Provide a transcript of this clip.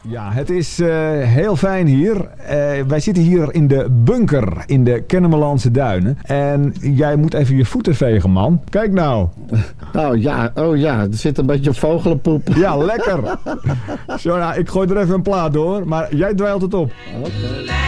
Ja, het is heel fijn hier. Wij zitten hier in de bunker in de Kennemerlandse Duinen. En jij moet even je voeten vegen, man. Kijk nou. Oh ja, er zit een beetje vogelenpoep. Ja, lekker. Zo, nou, ik gooi er even een plaat door, maar jij dwijlt het op. Oké.